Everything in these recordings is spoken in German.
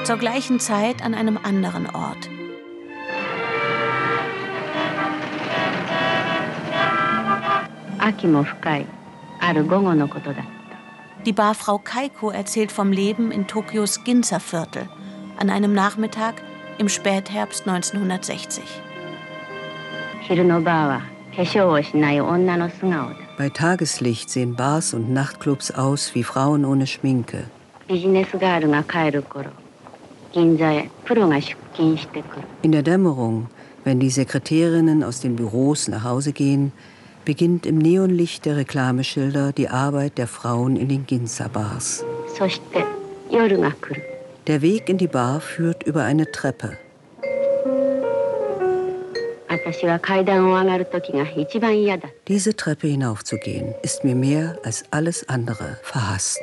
Zur gleichen Zeit an einem anderen Ort. Die Barfrau Kaiko erzählt vom Leben in Tokios Ginza-Viertel an einem Nachmittag im Spätherbst 1960. Bei Tageslicht sehen Bars und Nachtclubs aus wie Frauen ohne Schminke. In der Dämmerung, wenn die Sekretärinnen aus den Büros nach Hause gehen, beginnt im Neonlicht der Reklameschilder die Arbeit der Frauen in den Ginza-Bars. Der Weg in die Bar führt über eine Treppe. Diese Treppe hinaufzugehen, ist mir mehr als alles andere verhasst.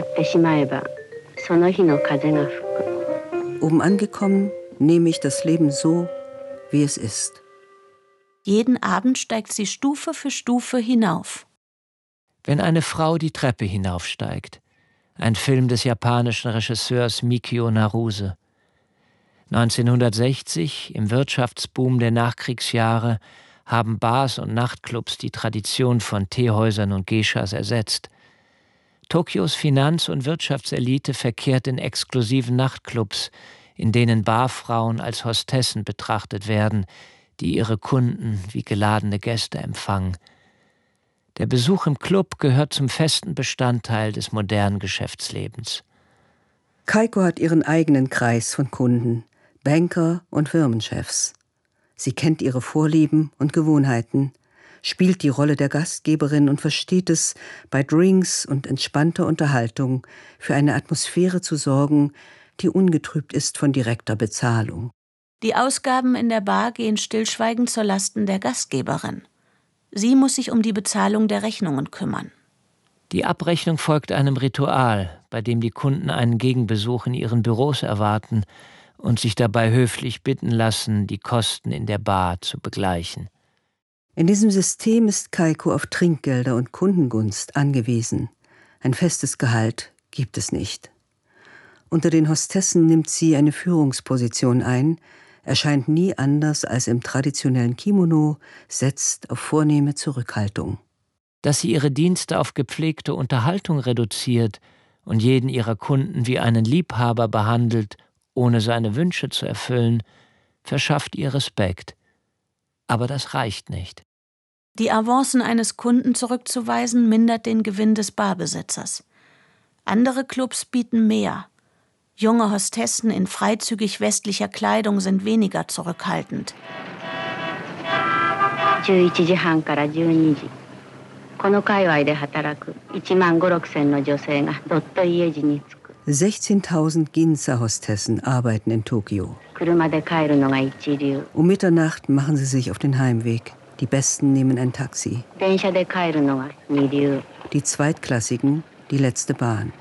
Oben angekommen, nehme ich das Leben so, wie es ist. Jeden Abend steigt sie Stufe für Stufe hinauf. Wenn eine Frau die Treppe hinaufsteigt. Ein Film des japanischen Regisseurs Mikio Naruse. 1960, im Wirtschaftsboom der Nachkriegsjahre, haben Bars und Nachtclubs die Tradition von Teehäusern und Geishas ersetzt. Tokios Finanz- und Wirtschaftselite verkehrt in exklusiven Nachtclubs, in denen Barfrauen als Hostessen betrachtet werden, die ihre Kunden wie geladene Gäste empfangen. Der Besuch im Club gehört zum festen Bestandteil des modernen Geschäftslebens. Kaiko hat ihren eigenen Kreis von Kunden, Banker und Firmenchefs. Sie kennt ihre Vorlieben und Gewohnheiten, spielt die Rolle der Gastgeberin und versteht es, bei Drinks und entspannter Unterhaltung für eine Atmosphäre zu sorgen, die ungetrübt ist von direkter Bezahlung. Die Ausgaben in der Bar gehen stillschweigend zur Lasten der Gastgeberin. Sie muss sich um die Bezahlung der Rechnungen kümmern. Die Abrechnung folgt einem Ritual, bei dem die Kunden einen Gegenbesuch in ihren Büros erwarten und sich dabei höflich bitten lassen, die Kosten in der Bar zu begleichen. In diesem System ist Kaiko auf Trinkgelder und Kundengunst angewiesen. Ein festes Gehalt gibt es nicht. Unter den Hostessen nimmt sie eine Führungsposition ein, erscheint nie anders als im traditionellen Kimono, setzt auf vornehme Zurückhaltung. Dass sie ihre Dienste auf gepflegte Unterhaltung reduziert und jeden ihrer Kunden wie einen Liebhaber behandelt, ohne seine Wünsche zu erfüllen, verschafft ihr Respekt. Aber das reicht nicht. Die Avancen eines Kunden zurückzuweisen, mindert den Gewinn des Barbesitzers. Andere Clubs bieten mehr. Junge Hostessen in freizügig westlicher Kleidung sind weniger zurückhaltend. 16.000 Ginza-Hostessen arbeiten in Tokio. Um Mitternacht machen sie sich auf den Heimweg. Die Besten nehmen ein Taxi. Die Zweitklassigen die letzte Bahn.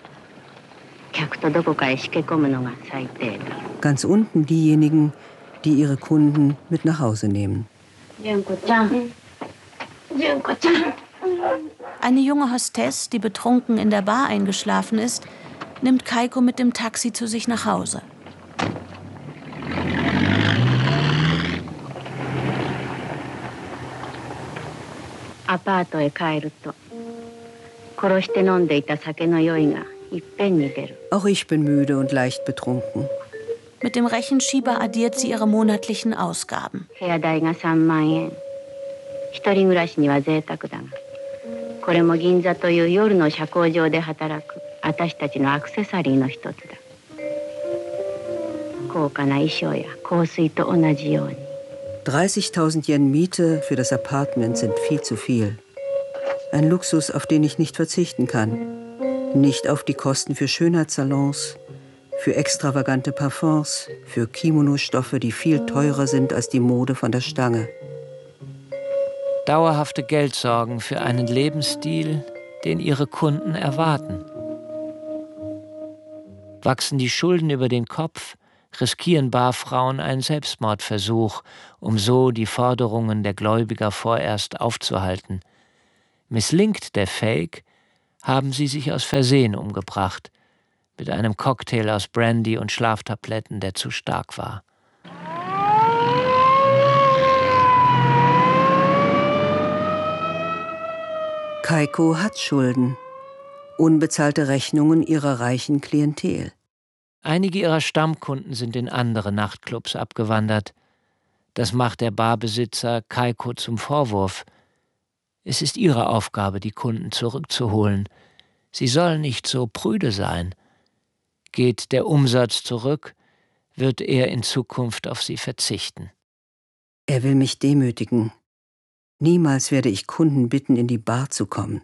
Ganz unten diejenigen, die ihre Kunden mit nach Hause nehmen. Eine junge Hostess, die betrunken in der Bar eingeschlafen ist, nimmt Kaiko mit dem Taxi zu sich nach Hause. Auch ich bin müde und leicht betrunken. Mit dem Rechenschieber addiert sie ihre monatlichen Ausgaben. $30.000 Miete für das Apartment sind viel zu viel. Ein Luxus, auf den ich nicht verzichten kann. Nicht auf die Kosten für Schönheitssalons, für extravagante Parfums, für Kimono-Stoffe, die viel teurer sind als die Mode von der Stange. Dauerhafte Geldsorgen für einen Lebensstil, den ihre Kunden erwarten. Wachsen die Schulden über den Kopf, riskieren Barfrauen einen Selbstmordversuch, um so die Forderungen der Gläubiger vorerst aufzuhalten. Misslingt der Fake, haben sie sich aus Versehen umgebracht, mit einem Cocktail aus Brandy und Schlaftabletten, der zu stark war. Keiko hat Schulden, unbezahlte Rechnungen ihrer reichen Klientel. Einige ihrer Stammkunden sind in andere Nachtclubs abgewandert. Das macht der Barbesitzer Keiko zum Vorwurf. Es ist ihre Aufgabe, die Kunden zurückzuholen. Sie soll nicht so prüde sein. Geht der Umsatz zurück, wird er in Zukunft auf sie verzichten. Er will mich demütigen. Niemals werde ich Kunden bitten, in die Bar zu kommen.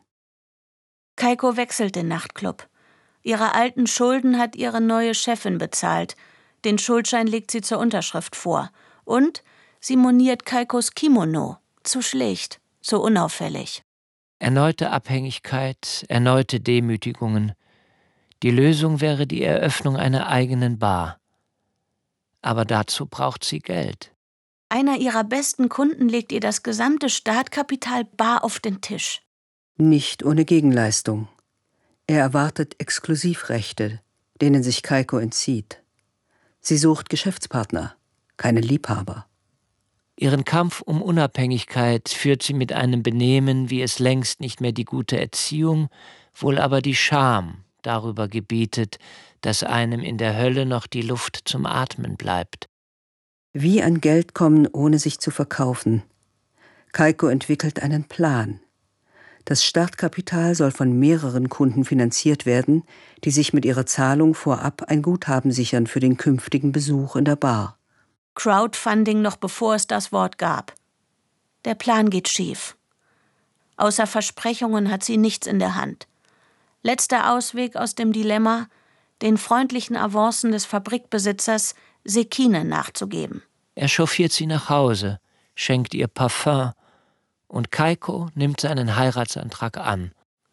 Keiko wechselt den Nachtclub. Ihre alten Schulden hat ihre neue Chefin bezahlt. Den Schuldschein legt sie zur Unterschrift vor. Und sie moniert Keikos Kimono. Zu schlicht, zu unauffällig. Erneute Abhängigkeit, erneute Demütigungen. Die Lösung wäre die Eröffnung einer eigenen Bar. Aber dazu braucht sie Geld. Einer ihrer besten Kunden legt ihr das gesamte Startkapital bar auf den Tisch. Nicht ohne Gegenleistung. Er erwartet Exklusivrechte, denen sich Keiko entzieht. Sie sucht Geschäftspartner, keine Liebhaber. Ihren Kampf um Unabhängigkeit führt sie mit einem Benehmen, wie es längst nicht mehr die gute Erziehung, wohl aber die Scham darüber gebietet, dass einem in der Hölle noch die Luft zum Atmen bleibt. Wie an Geld kommen, ohne sich zu verkaufen. Keiko entwickelt einen Plan. Das Startkapital soll von mehreren Kunden finanziert werden, die sich mit ihrer Zahlung vorab ein Guthaben sichern für den künftigen Besuch in der Bar. Crowdfunding noch bevor es das Wort gab. Der Plan geht schief. Außer Versprechungen hat sie nichts in der Hand. Letzter Ausweg aus dem Dilemma, den freundlichen Avancen des Fabrikbesitzers Sekine nachzugeben. Er chauffiert sie nach Hause, schenkt ihr Parfum und Keiko nimmt seinen Heiratsantrag an.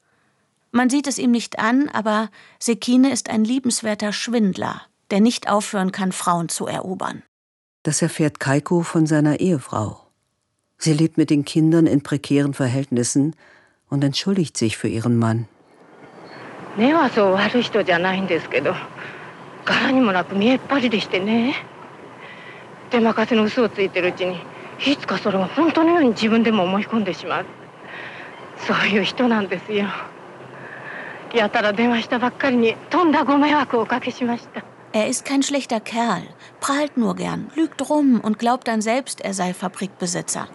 Man sieht es ihm nicht an, aber Sekine ist ein liebenswerter Schwindler, der nicht aufhören kann, Frauen zu erobern. Das erfährt Keiko von seiner Ehefrau. Sie lebt mit den Kindern in prekären Verhältnissen und entschuldigt sich für ihren Mann. Er ist kein schlechter Kerl, prahlt nur gern, lügt rum und glaubt dann selbst, er sei Fabrikbesitzer.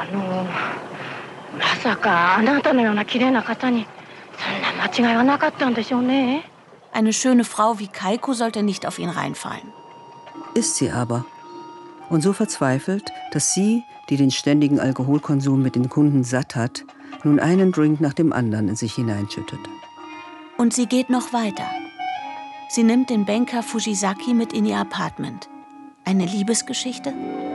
Eine schöne Frau wie Keiko sollte nicht auf ihn reinfallen. Ist sie aber. Und so verzweifelt, dass sie, die den ständigen Alkoholkonsum mit den Kunden satt hat, nun einen Drink nach dem anderen in sich hineinschüttet. Und sie geht noch weiter. Sie nimmt den Banker Fujisaki mit in ihr Apartment. Eine Liebesgeschichte?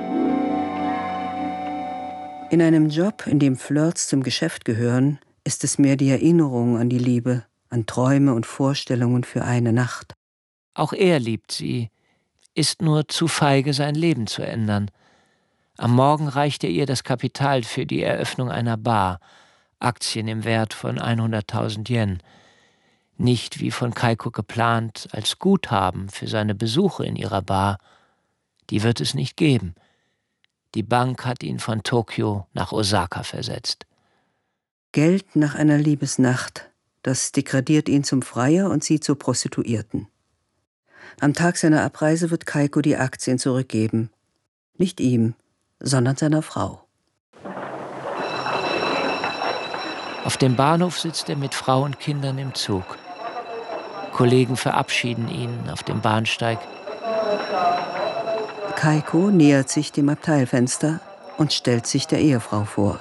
In einem Job, in dem Flirts zum Geschäft gehören, ist es mehr die Erinnerung an die Liebe, an Träume und Vorstellungen für eine Nacht. Auch er liebt sie, ist nur zu feige, sein Leben zu ändern. Am Morgen reicht er ihr das Kapital für die Eröffnung einer Bar, Aktien im Wert von 100.000 Yen. Nicht wie von Keiko geplant, als Guthaben für seine Besuche in ihrer Bar. Die wird es nicht geben. Die Bank hat ihn von Tokio nach Osaka versetzt. Geld nach einer Liebesnacht, das degradiert ihn zum Freier und sie zur Prostituierten. Am Tag seiner Abreise wird Keiko die Aktien zurückgeben. Nicht ihm, sondern seiner Frau. Auf dem Bahnhof sitzt er mit Frau und Kindern im Zug. Kollegen verabschieden ihn auf dem Bahnsteig. Keiko nähert sich dem Abteilfenster und stellt sich der Ehefrau vor.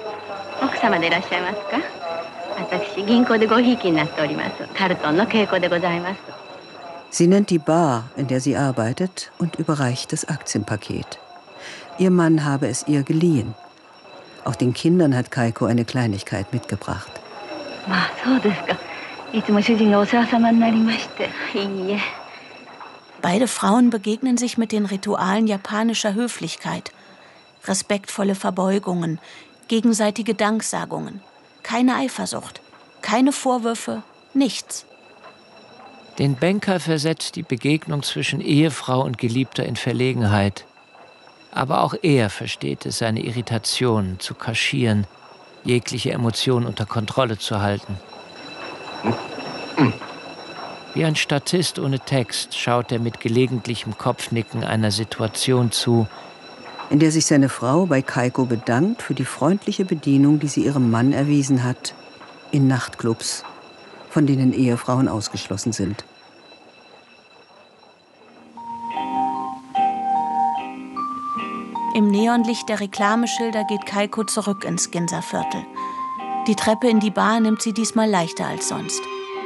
Sie nennt die Bar, in der sie arbeitet, und überreicht das Aktienpaket. Ihr Mann habe es ihr geliehen. Auch den Kindern hat Keiko eine Kleinigkeit mitgebracht. Beide Frauen begegnen sich mit den Ritualen japanischer Höflichkeit. Respektvolle Verbeugungen, gegenseitige Danksagungen. Keine Eifersucht, keine Vorwürfe, nichts. Den Banker versetzt die Begegnung zwischen Ehefrau und Geliebter in Verlegenheit. Aber auch er versteht es, seine Irritationen zu kaschieren, jegliche Emotion unter Kontrolle zu halten. Wie ein Statist ohne Text schaut er mit gelegentlichem Kopfnicken einer Situation zu, in der sich seine Frau bei Keiko bedankt für die freundliche Bedienung, die sie ihrem Mann erwiesen hat, in Nachtclubs, von denen Ehefrauen ausgeschlossen sind. Im Neonlicht der Reklameschilder geht Keiko zurück ins Ginza-Viertel. Die Treppe in die Bar nimmt sie diesmal leichter als sonst.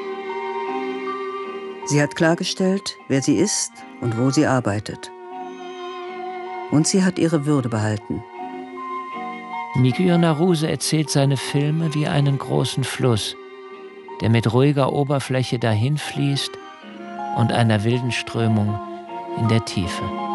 Sie hat klargestellt, wer sie ist und wo sie arbeitet. Und sie hat ihre Würde behalten. Mikio Naruse erzählt seine Filme wie einen großen Fluss, der mit ruhiger Oberfläche dahinfließt und einer wilden Strömung in der Tiefe.